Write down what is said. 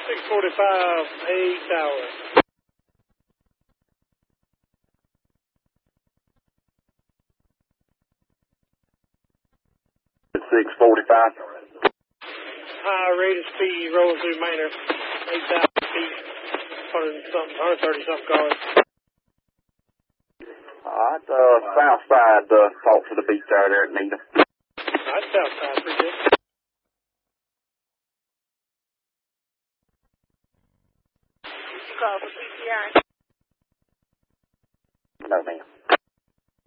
645, A Tower. 645. High rate of speed rolling through Manor. 8,000 feet. 130 something cars. Alright, south side, talk to the beach tower there at Nita. Alright, south side, pretty good. Did you call for PCI? No, ma'am.